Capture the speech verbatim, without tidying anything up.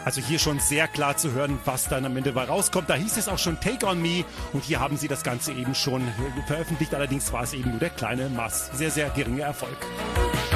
Also hier schon sehr klar zu hören, was dann am Ende dabei rauskommt. Da hieß es auch schon Take on Me und hier haben sie das Ganze eben schon veröffentlicht. Allerdings war es eben nur der kleine Maß. Sehr, sehr geringer Erfolg.